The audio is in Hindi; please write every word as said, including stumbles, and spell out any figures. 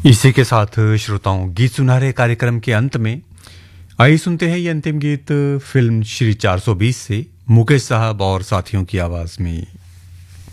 इसी के साथ श्रोताओं गीत सुनहरे कार्यक्रम के अंत में आइए सुनते हैं ये अंतिम गीत फिल्म श्री चार सौ बीस से मुकेश साहब और साथियों की आवाज में।